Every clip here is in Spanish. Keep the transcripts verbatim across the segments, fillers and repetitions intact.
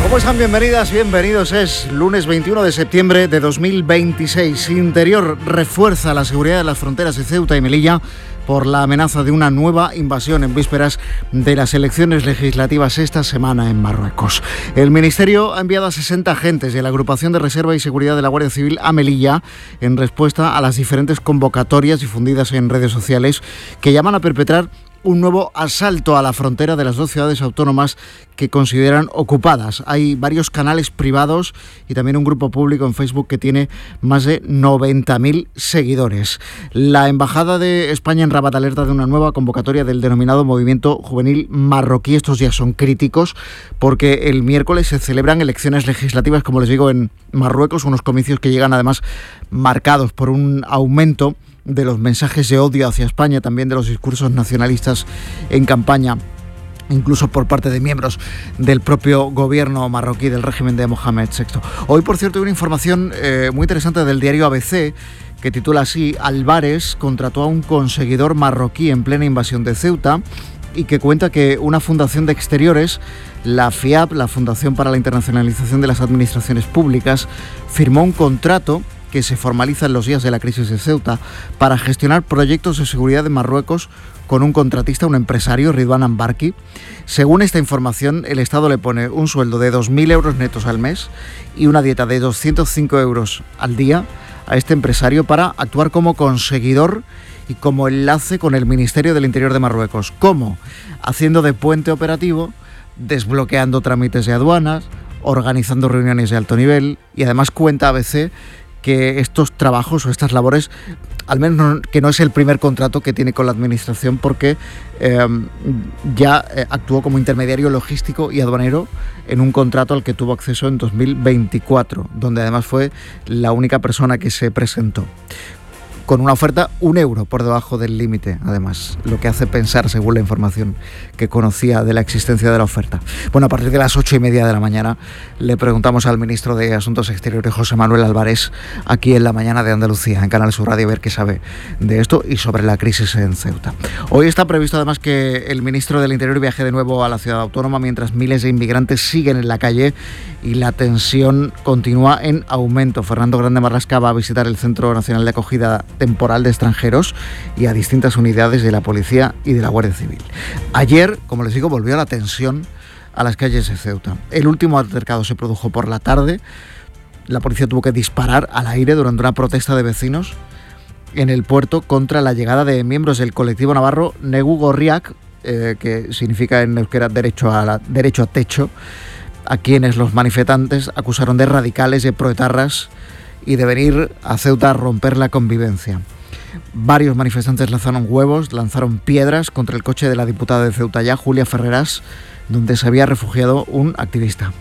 ¿Cómo están? Bienvenidas, bienvenidos. Es lunes veintiuno de septiembre de dos mil veintiséis. Interior refuerza la seguridad de las fronteras de Ceuta y Melilla por la amenaza de una nueva invasión en vísperas de las elecciones legislativas esta semana en Marruecos. El Ministerio ha enviado a sesenta agentes de la Agrupación de Reserva y Seguridad de la Guardia Civil a Melilla en respuesta a las diferentes convocatorias difundidas en redes sociales que llaman a perpetrar un nuevo asalto a la frontera de las dos ciudades autónomas que consideran ocupadas. Hay varios canales privados y también un grupo público en Facebook que tiene más de noventa mil seguidores. La Embajada de España en Rabat alerta de una nueva convocatoria del denominado Movimiento Juvenil Marroquí. Estos días son críticos porque el miércoles se celebran elecciones legislativas, como les digo, en Marruecos, unos comicios que llegan además marcados por un aumento de los mensajes de odio hacia España, también de los discursos nacionalistas en campaña, incluso por parte de miembros del propio gobierno marroquí del régimen de Mohamed sexto. Hoy, por cierto, hay una información eh, muy interesante del diario A B C que titula así: Álvarez contrató a un conseguidor marroquí en plena invasión de Ceuta, y que cuenta que una fundación de exteriores, la FIAP, la Fundación para la Internacionalización de las Administraciones Públicas, firmó un contrato que se formaliza en los días de la crisis de Ceuta para gestionar proyectos de seguridad de Marruecos con un contratista, un empresario, Ridwan Ambarki. Según esta información, el Estado le pone un sueldo de dos mil euros netos al mes y una dieta de doscientos cinco euros al día a este empresario para actuar como conseguidor y como enlace con el Ministerio del Interior de Marruecos. ¿Cómo? Haciendo de puente operativo, desbloqueando trámites de aduanas, organizando reuniones de alto nivel, y además cuenta A B C que estos trabajos o estas labores, al menos no, que no es el primer contrato que tiene con la administración, porque eh, ya eh, actuó como intermediario logístico y aduanero en un contrato al que tuvo acceso en dos mil veinticuatro, donde además fue la única persona que se presentó, con una oferta un euro por debajo del límite, además, lo que hace pensar, según la información que conocía, de la existencia de la oferta. Bueno, a partir de las ocho y media de la mañana le preguntamos al ministro de Asuntos Exteriores, José Manuel Álvarez, aquí en La Mañana de Andalucía, en Canal Sur Radio, a ver qué sabe de esto y sobre la crisis en Ceuta. Hoy está previsto además que el ministro del Interior viaje de nuevo a la ciudad autónoma, mientras miles de inmigrantes siguen en la calle y la tensión continúa en aumento. Fernando Grande Marlasca va a visitar el Centro Nacional de Acogida Temporal de Extranjeros y a distintas unidades de la Policía y de la Guardia Civil. Ayer, como les digo, volvió la tensión a las calles de Ceuta. El último altercado se produjo por la tarde. La policía tuvo que disparar al aire durante una protesta de vecinos en el puerto contra la llegada de miembros del colectivo navarro Negu Gorriak, eh, que significa en euskera derecho a, la, derecho a techo, a quienes los manifestantes acusaron de radicales, de proetarras y de venir a Ceuta a romper la convivencia. Varios manifestantes lanzaron huevos, lanzaron piedras contra el coche de la diputada de Ceuta ya, Julia Ferreras, donde se había refugiado un activista.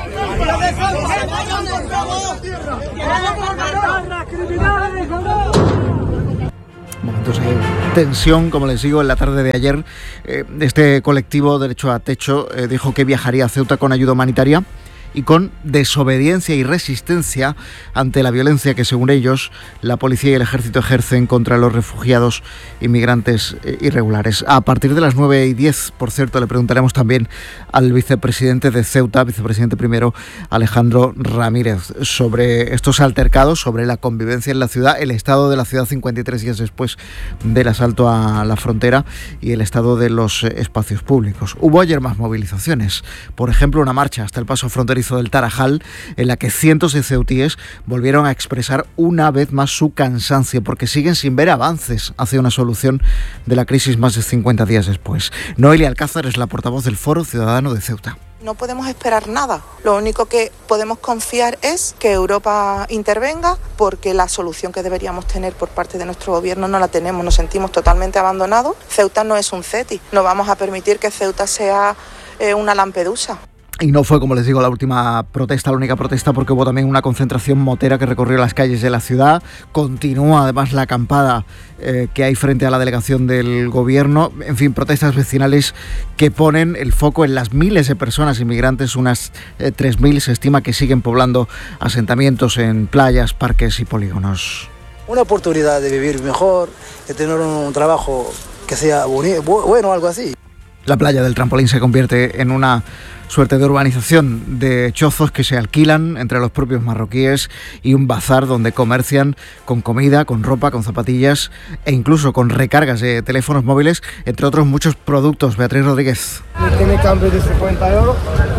Momentos de tensión, como les digo, en la tarde de ayer. Eh, este colectivo Derecho a Techo eh, dijo que viajaría a Ceuta con ayuda humanitaria y con desobediencia y resistencia ante la violencia que, según ellos, la policía y el ejército ejercen contra los refugiados inmigrantes irregulares. A partir de las nueve y diez, por cierto, le preguntaremos también al vicepresidente de Ceuta, vicepresidente primero, Alejandro Ramírez, sobre estos altercados, sobre la convivencia en la ciudad, el estado de la ciudad cincuenta y tres días después del asalto a la frontera y el estado de los espacios públicos. Hubo ayer más movilizaciones, por ejemplo, una marcha hasta el paso fronterizo del Tarajal, en la que cientos de ceutíes volvieron a expresar una vez más su cansancio, porque siguen sin ver avances hacia una solución de la crisis más de cincuenta días después. Noelia Alcázar es la portavoz del Foro Ciudadano de Ceuta. No podemos esperar nada. Lo único que podemos confiar es que Europa intervenga, porque la solución que deberíamos tener por parte de nuestro gobierno no la tenemos. Nos sentimos totalmente abandonados. Ceuta no es un CETI. No vamos a permitir que Ceuta sea eh, una Lampedusa. Y no fue, como les digo, la última protesta, la única protesta, porque hubo también una concentración motera que recorrió las calles de la ciudad. Continúa además la acampada eh, que hay frente a la delegación del gobierno. En fin, protestas vecinales que ponen el foco en las miles de personas inmigrantes, unas eh, tres mil se estima, que siguen poblando asentamientos en playas, parques y polígonos. Una oportunidad de vivir mejor, de tener un trabajo que sea bonito, bueno, algo así. La playa del Trampolín se convierte en una suerte de urbanización de chozos que se alquilan entre los propios marroquíes y un bazar donde comercian con comida, con ropa, con zapatillas e incluso con recargas de teléfonos móviles, entre otros muchos productos. Beatriz Rodríguez. ¿Tiene cambio de cincuenta euros?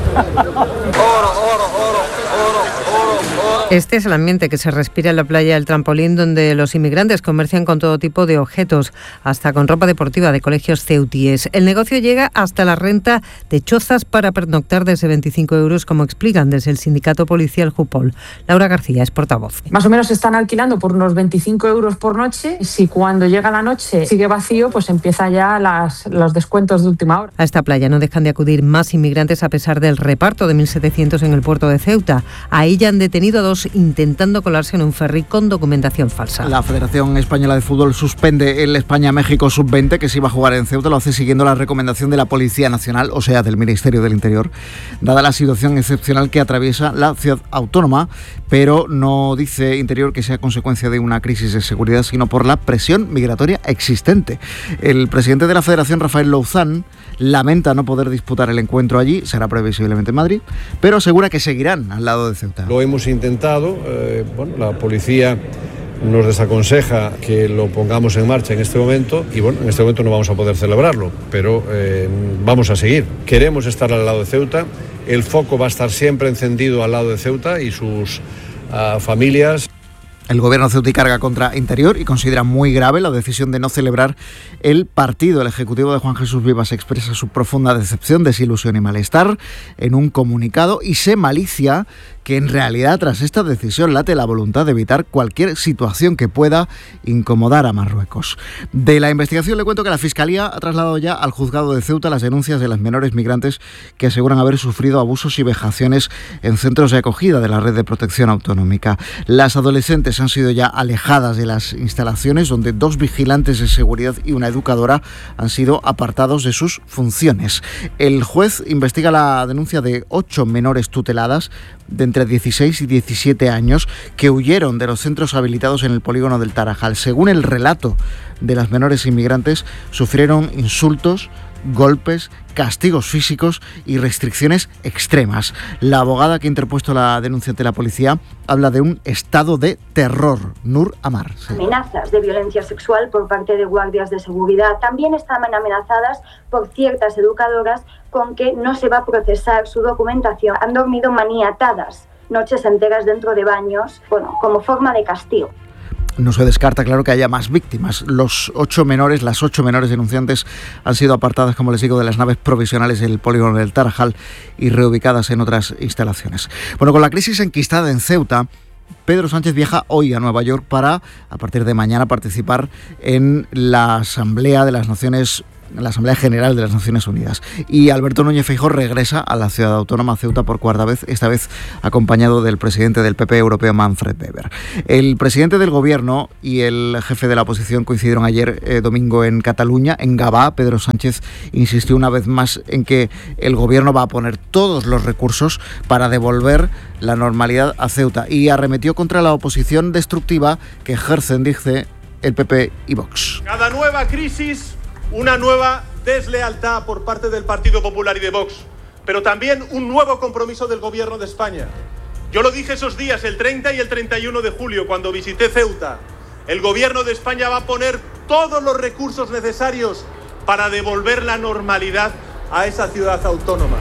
Este es el ambiente que se respira en la playa del Trampolín, donde los inmigrantes comercian con todo tipo de objetos, hasta con ropa deportiva de colegios ceutíes. El negocio llega hasta la renta de chozas para pernoctar desde veinticinco euros, como explican desde el sindicato policial Jupol. Laura García es portavoz. Más o menos se están alquilando por unos veinticinco euros por noche. Si cuando llega la noche sigue vacío, pues empieza ya las, los descuentos de última hora. A esta playa no dejan de acudir más inmigrantes a pesar del reparto de mil setecientos en el puerto de Ceuta. Ahí ya han detenido a dos intentando colarse en un ferry con documentación falsa. La Federación Española de Fútbol suspende el España-México sub veinte que se iba a jugar en Ceuta. Lo hace siguiendo la recomendación de la Policía Nacional, o sea, del Ministerio del Interior, dada la situación excepcional que atraviesa la ciudad autónoma, pero no dice Interior que sea consecuencia de una crisis de seguridad, sino por la presión migratoria existente. El presidente de la Federación, Rafael Louzán, lamenta no poder disputar el encuentro allí, será previsiblemente en Madrid, pero asegura que seguirán al lado de Ceuta. Lo hemos intentado, eh, bueno, la policía nos desaconseja que lo pongamos en marcha en este momento y bueno, en este momento no vamos a poder celebrarlo, pero eh, vamos a seguir. Queremos estar al lado de Ceuta, el foco va a estar siempre encendido al lado de Ceuta y sus uh, familias. El gobierno ceutí carga contra Interior y considera muy grave la decisión de no celebrar el partido. El ejecutivo de Juan Jesús Vivas expresa su profunda decepción, desilusión y malestar en un comunicado y se malicia que en realidad tras esta decisión late la voluntad de evitar cualquier situación que pueda incomodar a Marruecos. De la investigación le cuento que la Fiscalía ha trasladado ya al juzgado de Ceuta las denuncias de las menores migrantes que aseguran haber sufrido abusos y vejaciones en centros de acogida de la red de protección autonómica. Las adolescentes han sido ya alejadas de las instalaciones, donde dos vigilantes de seguridad y una educadora han sido apartados de sus funciones. El juez investiga la denuncia de ocho menores tuteladas de entre dieciséis y diecisiete años que huyeron de los centros habilitados en el polígono del Tarajal. Según el relato de las menores inmigrantes, sufrieron insultos, golpes, castigos físicos y restricciones extremas. La abogada que ha interpuesto la denuncia ante la policía habla de un estado de terror. Nur Amar. Sí. Amenazas de violencia sexual por parte de guardias de seguridad. También estaban amenazadas por ciertas educadoras con que no se va a procesar su documentación. Han dormido maniatadas noches enteras dentro de baños, bueno, como forma de castigo. No se descarta, claro, que haya más víctimas. Los ocho menores, las ocho menores denunciantes han sido apartadas, como les digo, de las naves provisionales del polígono del Tarajal y reubicadas en otras instalaciones. Bueno, con la crisis enquistada en Ceuta, Pedro Sánchez viaja hoy a Nueva York para, a partir de mañana, participar en la Asamblea de las Naciones la Asamblea General de las Naciones Unidas. Y Alberto Núñez Feijóo regresa a la ciudad autónoma Ceuta por cuarta vez, esta vez acompañado del presidente del P P europeo, Manfred Weber. El presidente del gobierno y el jefe de la oposición coincidieron ayer eh, domingo en Cataluña, en Gavà. Pedro Sánchez insistió una vez más en que el gobierno va a poner todos los recursos para devolver la normalidad a Ceuta y arremetió contra la oposición destructiva que ejercen, dice, el P P y Vox. Cada nueva crisis, una nueva deslealtad por parte del Partido Popular y de Vox, pero también un nuevo compromiso del Gobierno de España. Yo lo dije esos días, el treinta y el treinta y uno de julio, cuando visité Ceuta. El Gobierno de España va a poner todos los recursos necesarios para devolver la normalidad a esa ciudad autónoma.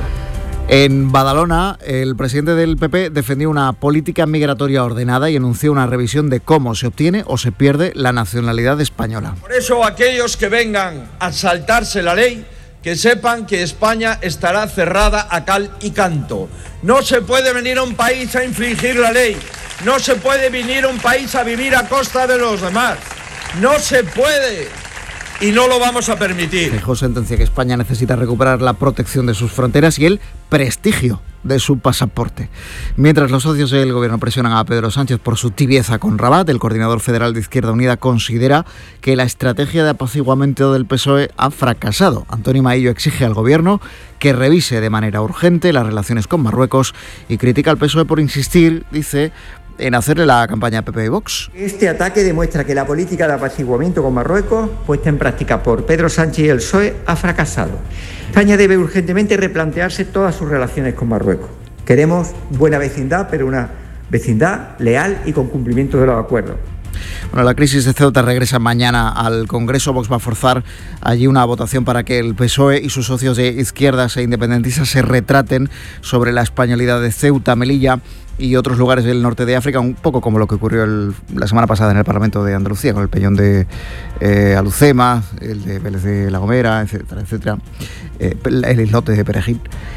En Badalona, el presidente del P P defendió una política migratoria ordenada y anunció una revisión de cómo se obtiene o se pierde la nacionalidad española. Por eso, aquellos que vengan a saltarse la ley, que sepan que España estará cerrada a cal y canto. No se puede venir a un país a infringir la ley. No se puede venir a un país a vivir a costa de los demás. No se puede. Y no lo vamos a permitir. Feijóo sentencia que España necesita recuperar la protección de sus fronteras y el prestigio de su pasaporte. Mientras los socios del gobierno presionan a Pedro Sánchez por su tibieza con Rabat, el coordinador federal de Izquierda Unida considera que la estrategia de apaciguamiento del P S O E ha fracasado. Antonio Maillo exige al gobierno que revise de manera urgente las relaciones con Marruecos y critica al P S O E por insistir, dice, en hacerle la campaña a P P y Vox. Este ataque demuestra que la política de apaciguamiento con Marruecos, puesta en práctica por Pedro Sánchez y el P S O E, ha fracasado. España debe urgentemente replantearse todas sus relaciones con Marruecos. Queremos buena vecindad, pero una vecindad leal y con cumplimiento de los acuerdos. Bueno, la crisis de Ceuta regresa mañana al Congreso. Vox va a forzar allí una votación para que el P S O E y sus socios de izquierdas e independentistas se retraten sobre la españolidad de Ceuta, Melilla y otros lugares del norte de África, un poco como lo que ocurrió el, la semana pasada en el Parlamento de Andalucía, con el peñón de eh, Alucema, el de Vélez de la Gomera, etcétera, etcétera, eh, el islote de Perejil.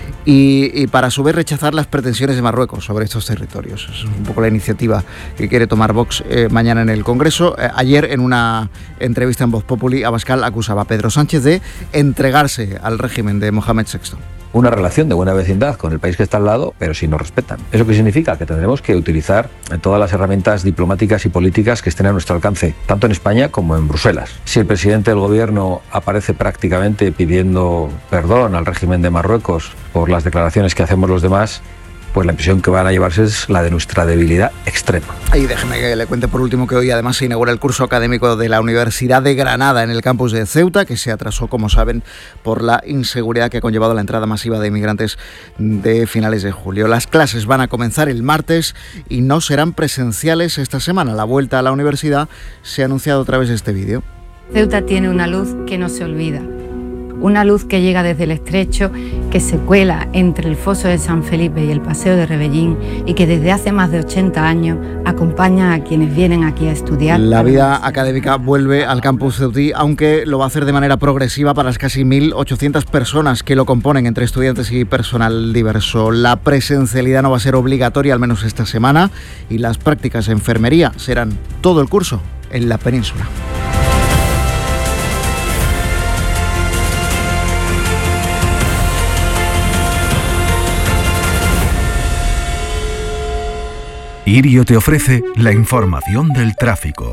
Y, y para a su vez rechazar las pretensiones de Marruecos sobre estos territorios. Es un poco la iniciativa que quiere tomar Vox eh, mañana en el Congreso. Eh, ayer, en una entrevista en Voz Populi, Abascal acusaba a Pedro Sánchez de entregarse al régimen de Mohamed sexto. Una relación de buena vecindad con el país que está al lado, pero si nos respetan. ¿Eso qué significa? Que tendremos que utilizar todas las herramientas diplomáticas y políticas que estén a nuestro alcance, tanto en España como en Bruselas. Si el presidente del gobierno aparece prácticamente pidiendo perdón al régimen de Marruecos por las declaraciones que hacemos los demás, pues la impresión que van a llevarse es la de nuestra debilidad extrema. Y déjeme que le cuente por último que hoy además se inaugura el curso académico de la Universidad de Granada en el campus de Ceuta, que se atrasó, como saben, por la inseguridad que ha conllevado la entrada masiva de inmigrantes de finales de julio. Las clases van a comenzar el martes y no serán presenciales esta semana. La vuelta a la universidad se ha anunciado a través de este vídeo. Ceuta tiene una luz que no se olvida. Una luz que llega desde el estrecho, que se cuela entre el foso de San Felipe y el paseo de Rebellín y que desde hace más de ochenta años acompaña a quienes vienen aquí a estudiar. La vida académica vuelve al campus ceutí, aunque lo va a hacer de manera progresiva para las casi mil ochocientas personas que lo componen entre estudiantes y personal diverso. La presencialidad no va a ser obligatoria, al menos esta semana, y las prácticas de enfermería serán todo el curso en la península. Irio te ofrece la información del tráfico.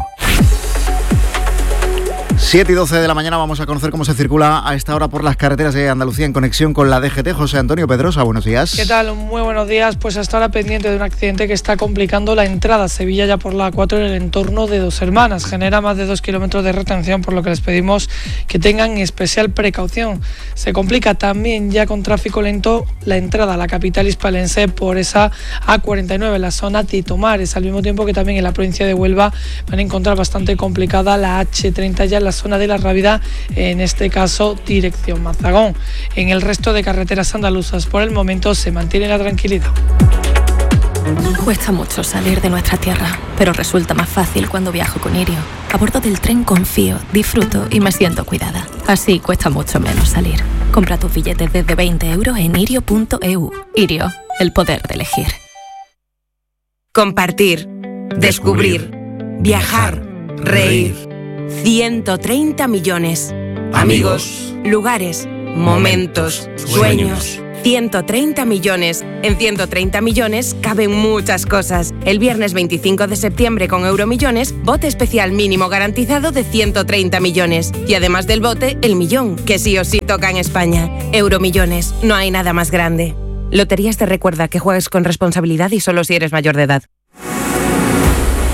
siete y doce de la mañana vamos a conocer cómo se circula a esta hora por las carreteras de Andalucía en conexión con la D G T. José Antonio Pedrosa, buenos días. ¿Qué tal? Muy buenos días. Pues hasta ahora pendiente de un accidente que está complicando la entrada a Sevilla ya por la A cuatro en el entorno de Dos Hermanas. Genera más de dos kilómetros de retención, por lo que les pedimos que tengan especial precaución. Se complica también ya con tráfico lento la entrada a la capital hispalense por esa A cuarenta y nueve, la zona de Tomares, al mismo tiempo que también en la provincia de Huelva van a encontrar bastante complicada la H treinta ya en la zona de La Rábida, en este caso dirección Mazagón. En el resto de carreteras andaluzas por el momento se mantiene la tranquilidad. Cuesta mucho salir de nuestra tierra, pero resulta más fácil cuando viajo con Irio. A bordo del tren confío, disfruto y me siento cuidada. Así cuesta mucho menos salir. Compra tus billetes desde veinte euros en irio punto e u. Irio, el poder de elegir. Compartir, descubrir, viajar, reír. ciento treinta millones. Amigos, lugares, momentos, sueños. ciento treinta millones. En ciento treinta millones caben muchas cosas. El viernes veinticinco de septiembre con Euromillones, bote especial mínimo garantizado de ciento treinta millones. Y además del bote, el millón, que sí o sí toca en España. Euromillones, no hay nada más grande. Loterías te recuerda que juegues con responsabilidad y solo si eres mayor de edad.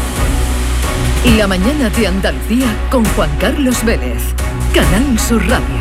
La mañana de Andalucía con Juan Carlos Vélez. Canal Sur Radio.